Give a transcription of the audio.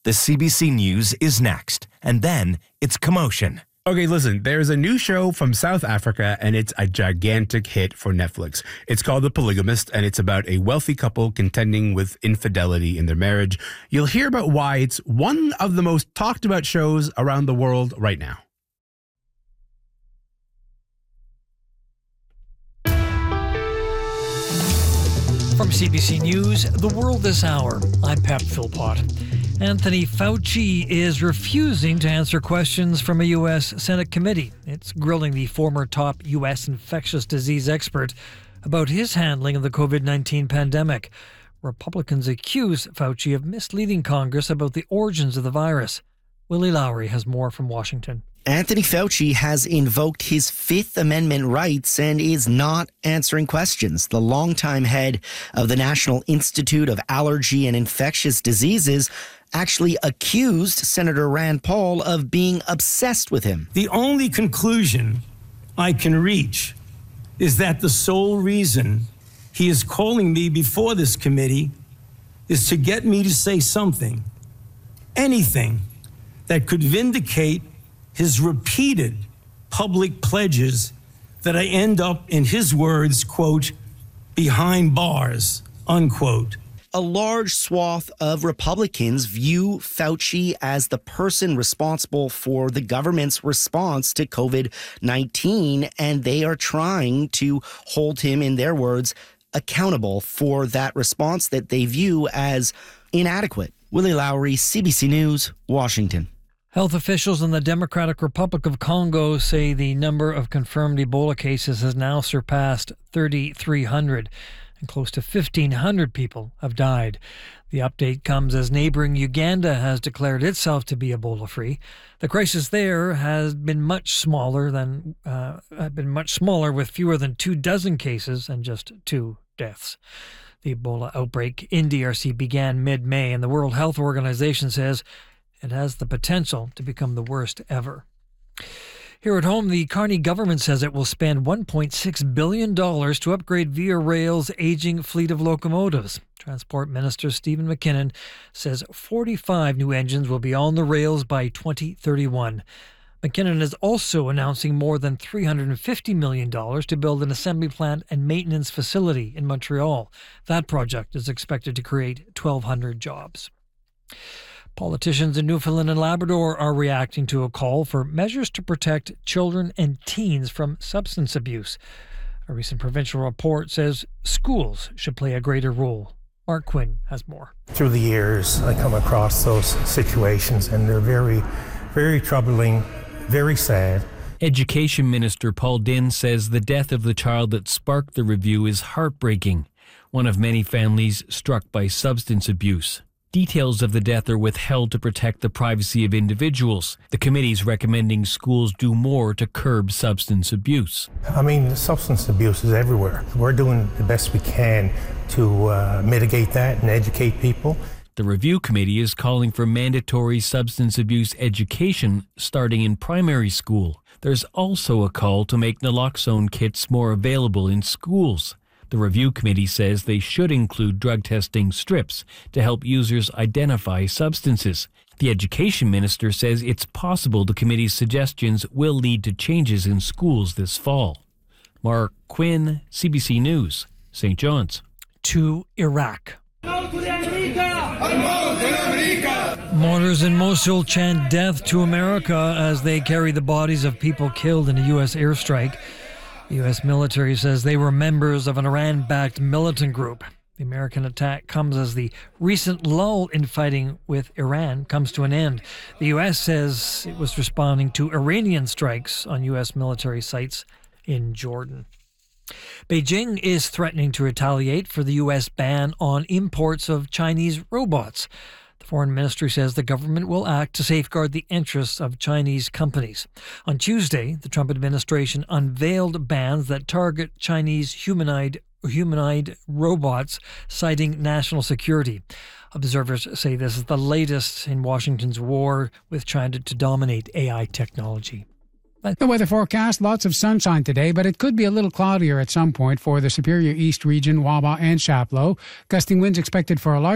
The CBC News is next, and then it's Commotion. Okay, listen, there's a new show from South Africa, and it's a gigantic hit for Netflix. It's called The Polygamist, and it's about a wealthy couple contending with infidelity in their marriage. You'll hear about why it's one of the most talked about shows around the world right now. From CBC News, The World This Hour, I'm Pep Philpott. Anthony Fauci is refusing to answer questions from a U.S. Senate committee. It's grilling the former top U.S. infectious disease expert about his handling of the COVID-19 pandemic. Republicans accuse Fauci of misleading Congress about the origins of the virus. Willie Lowry has more from Washington. Anthony Fauci has invoked his Fifth Amendment rights and is not answering questions. The longtime head of the National Institute of Allergy and Infectious Diseases actually accused Senator Rand Paul of being obsessed with him. The only conclusion I can reach is that the sole reason he is calling me before this committee is to get me to say something, anything, that could vindicate his repeated public pledges that I end up, in his words, quote, behind bars, unquote. A large swath of Republicans view Fauci as the person responsible for the government's response to COVID-19, and they are trying to hold him, in their words, accountable for that response that they view as inadequate. Willie Lowry, CBC News, Washington. Health officials in the Democratic Republic of Congo say the number of confirmed Ebola cases has now surpassed 3,300, and close to 1,500 people have died. The update comes as neighboring Uganda has declared itself to be Ebola-free. The crisis there has been much smaller, with fewer than 24 cases and just 2 deaths. The Ebola outbreak in DRC began mid-May, and the World Health Organization says it has the potential to become the worst ever. Here at home, the Carney government says it will spend $1.6 billion to upgrade Via Rail's aging fleet of locomotives. Transport Minister Stephen McKinnon says 45 new engines will be on the rails by 2031. McKinnon is also announcing more than $350 million to build an assembly plant and maintenance facility in Montreal. That project is expected to create 1,200 jobs. Politicians in Newfoundland and Labrador are reacting to a call for measures to protect children and teens from substance abuse. A recent provincial report says schools should play a greater role. Mark Quinn has more. Through the years, I come across those situations, and they're very, very troubling, very sad. Education Minister Paul Dinn says the death of the child that sparked the review is heartbreaking, one of many families struck by substance abuse. Details of the death are withheld to protect the privacy of individuals. The committee's recommending schools do more to curb substance abuse. I mean, substance abuse is everywhere. We're doing the best we can to mitigate that and educate people. The review committee is calling for mandatory substance abuse education starting in primary school. There's also a call to make naloxone kits more available in schools. The review committee says they should include drug testing strips to help users identify substances. The education minister says it's possible the committee's suggestions will lead to changes in schools this fall. Mark Quinn, CBC News, St. John's. To Iraq. Mourners in Mosul chant death to America as they carry the bodies of people killed in a U.S. airstrike. The U.S. military says they were members of an Iran-backed militant group. The American attack comes as the recent lull in fighting with Iran comes to an end. The U.S. says it was responding to Iranian strikes on U.S. military sites in Jordan. Beijing is threatening to retaliate for the U.S. ban on imports of Chinese robots. The Foreign Ministry says the government will act to safeguard the interests of Chinese companies. On Tuesday, the Trump administration unveiled bans that target Chinese humanoid robots, citing national security. Observers say this is the latest in Washington's war with China to dominate AI technology. The weather forecast, lots of sunshine today, but it could be a little cloudier at some point for the Superior East region, Wawa and Chapleau. Gusting winds expected for a large